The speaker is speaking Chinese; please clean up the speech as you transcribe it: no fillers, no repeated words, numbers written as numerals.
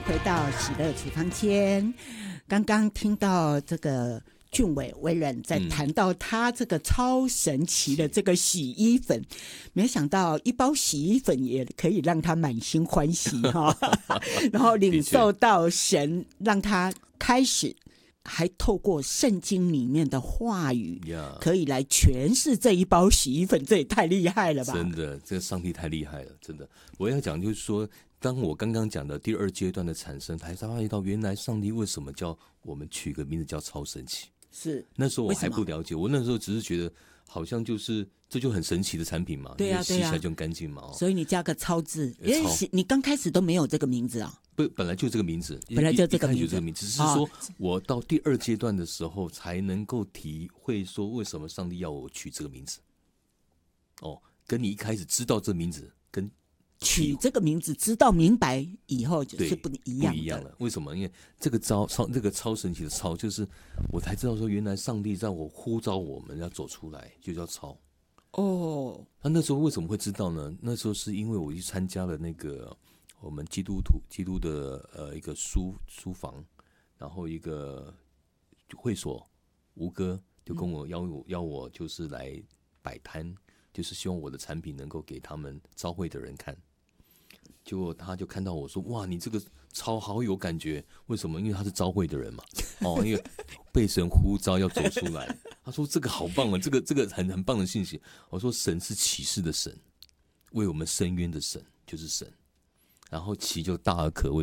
回到喜乐厨房间。刚刚听到这个俊伟威廉在谈到他这个超神奇的这个洗衣粉，没想到一包洗衣粉也可以让他满心欢喜哈，然后领受到神让他开始。还透过圣经里面的话语可以来诠释这一包洗衣粉，这也太厉害了吧。 真的，这个上帝太厉害了，真的。我要讲就是说，当我刚刚讲的第二阶段的产生，才发现到原来上帝为什么叫我们取个名字叫超神奇。 是那时候我还不了解，我那时候只是觉得好像就是这就很神奇的产品嘛， 对啊， 洗起来就很干净嘛。 所以你加个超字，因为你刚开始都没有这个名字啊。 不，本来就这个名字， 本来就这个名字， 只是说我到第二阶段的时候才能够体会说为什么上帝要我取这个名字。哦，跟你一开始知道这名字跟取这个名字知道明白以后就是不一样的。 不一样了。为什么？因为这个超神奇的超，就是我才知道说原来上帝让我呼召我们要走出来，就叫超。 哦， 那时候为什么会知道呢？那时候是因为我去参加了那个我们基督的一个书房，然后一个会所，吴哥就跟我邀我就是来摆摊，就是希望我的产品能够给他们召会的人看。结果他就看到我说：“哇，你这个超好有感觉。”为什么？因为他是召会的人嘛。哦，因为被神呼召要走出来。他说：“这个好棒啊，这个很棒的信息。”我说：“神是启示的神，为我们伸冤的神就是神。然后其就大而可畏